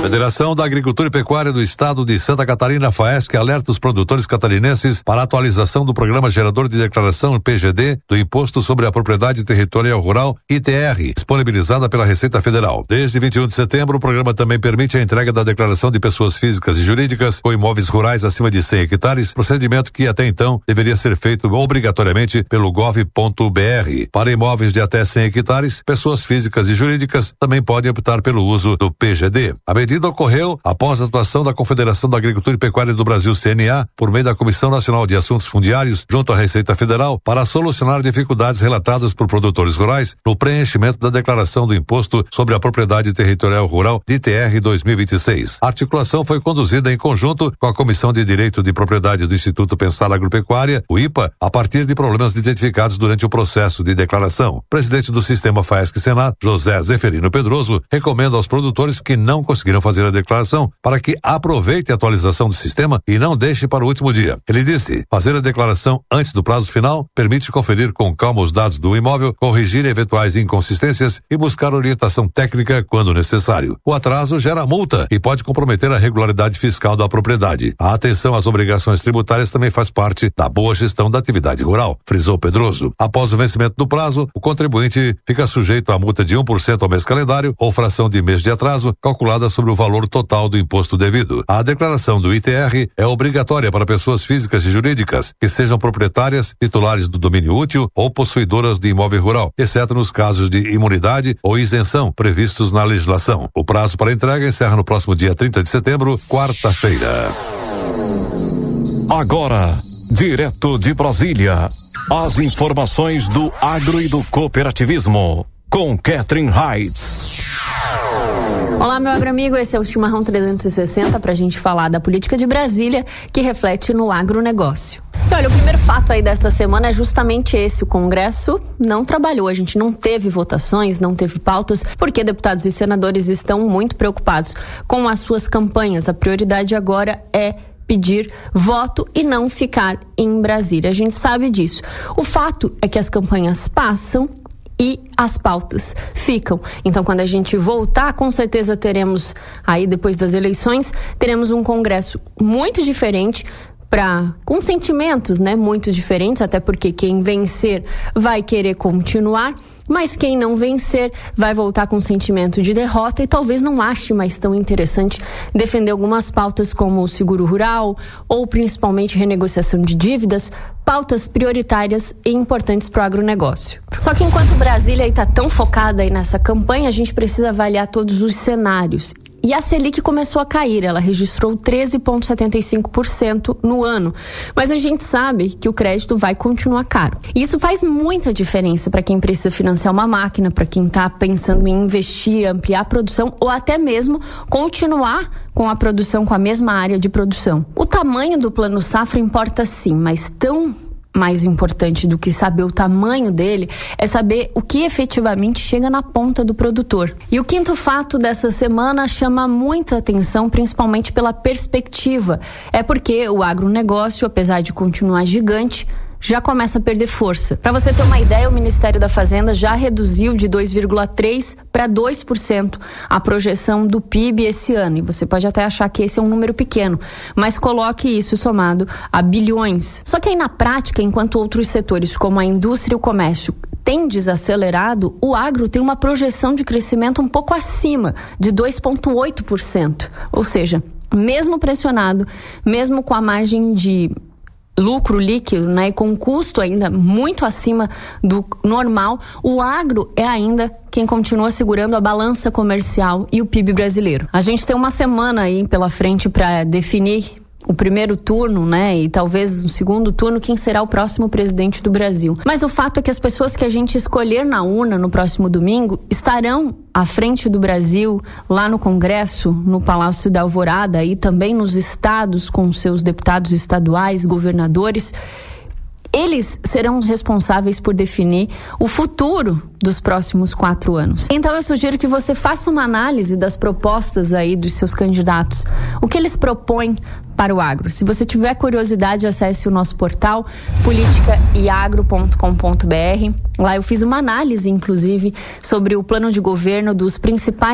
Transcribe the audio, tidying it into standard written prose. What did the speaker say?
Federação da Agricultura e Pecuária do Estado de Santa Catarina, FAESC, alerta os produtores catarinenses para a atualização do Programa Gerador de Declaração PGD do Imposto sobre a Propriedade Territorial Rural, ITR, disponibilizada pela Receita Federal. Desde 21 de setembro, o programa também permite a entrega da declaração de pessoas físicas e jurídicas com imóveis rurais acima de 100 hectares, procedimento que até então deveria ser feito obrigatoriamente pelo gov.br. Para imóveis de até 100 hectares, pessoas físicas e jurídicas também podem optar pelo uso do PGD. A medida ocorreu após a atuação da Confederação da Agricultura e Pecuária do Brasil, CNA, por meio da Comissão Nacional de Assuntos Fundiários, junto à Receita Federal, para solucionar dificuldades relatadas por produtores rurais no preenchimento da declaração do Imposto sobre a Propriedade Territorial Rural, ITR 2026. A articulação foi conduzida em conjunto com a Comissão de Direito de Propriedade do Instituto Pensar Agropecuária, o IPA, a partir de problemas identificados durante o processo de declaração. O presidente do sistema FAESC-Senat, José Zeferino Pedroso, recomenda aos produtores que não conseguiram fazer a declaração para que aproveite a atualização do sistema e não deixe para o último dia. Ele disse: fazer a declaração antes do prazo final permite conferir com calma os dados do imóvel, corrigir eventuais inconsistências e buscar orientação técnica quando necessário. O atraso gera multa e pode comprometer a regularidade fiscal da propriedade. A atenção às obrigações tributárias também faz parte da boa gestão da atividade rural, frisou Pedroso. Após o vencimento do prazo, o contribuinte fica sujeito à multa de 1% ao mês calendário ou fração de mês de atraso, calculada sobre o valor total do imposto devido. A declaração do ITR é obrigatória para pessoas físicas e jurídicas que sejam proprietárias, titulares do domínio útil ou possuidoras de imóvel rural, exceto nos casos de imunidade ou isenção previstos na legislação. O prazo para entrega encerra no próximo dia 30 de setembro, quarta-feira. Agora, direto de Brasília, as informações do agro e do cooperativismo, com Catherine Reitz. Olá, meu agro-amigo, esse é o Chimarrão 360 para a gente falar da política de Brasília que reflete no agronegócio. E olha, o primeiro fato aí desta semana é justamente esse: o Congresso não trabalhou, a gente não teve votações, não teve pautas, porque deputados e senadores estão muito preocupados com as suas campanhas. A prioridade agora é pedir voto e não ficar em Brasília. A gente sabe disso. O fato é que as campanhas passam e as pautas ficam. Então, quando a gente voltar, com certeza teremos aí, depois das eleições, teremos um Congresso muito diferente, com sentimentos, né, muito diferentes, até porque quem vencer vai querer continuar, mas quem não vencer vai voltar com sentimento de derrota e talvez não ache mais tão interessante defender algumas pautas como o seguro rural ou principalmente renegociação de dívidas, pautas prioritárias e importantes para o agronegócio. Só que enquanto Brasília está tão focada aí nessa campanha, a gente precisa avaliar todos os cenários. E a Selic começou a cair, ela registrou 13,75% no ano. Mas a gente sabe que o crédito vai continuar caro. E isso faz muita diferença para quem precisa financiar uma máquina, para quem está pensando em investir, ampliar a produção ou até mesmo continuar com a produção, com a mesma área de produção. O tamanho do plano safra importa sim, mas tão mais importante do que saber o tamanho dele é saber o que efetivamente chega na ponta do produtor. E o quinto fato dessa semana chama muita atenção, principalmente pela perspectiva. É porque o agronegócio, apesar de continuar gigante, já começa a perder força. Para você ter uma ideia, o Ministério da Fazenda já reduziu de 2,3% para 2% a projeção do PIB esse ano. E você pode até achar que esse é um número pequeno, mas coloque isso somado a bilhões. Só que aí na prática, enquanto outros setores como a indústria e o comércio têm desacelerado, o agro tem uma projeção de crescimento um pouco acima de 2,8%. Ou seja, mesmo pressionado, mesmo com a margem de lucro líquido, né, e com um custo ainda muito acima do normal, o agro é ainda quem continua segurando a balança comercial e o PIB brasileiro. A gente tem uma semana aí pela frente para definir o primeiro turno, né, e talvez no segundo turno, quem será o próximo presidente do Brasil. Mas o fato é que as pessoas que a gente escolher na urna no próximo domingo estarão à frente do Brasil, lá no Congresso, no Palácio da Alvorada e também nos estados com seus deputados estaduais, governadores. Eles serão os responsáveis por definir o futuro dos próximos 4 anos. Então eu sugiro que você faça uma análise das propostas aí dos seus candidatos. O que eles propõem para o agro. Se você tiver curiosidade, acesse o nosso portal politicaiagro.com.br. Lá eu fiz uma análise, inclusive, sobre o plano de governo dos principais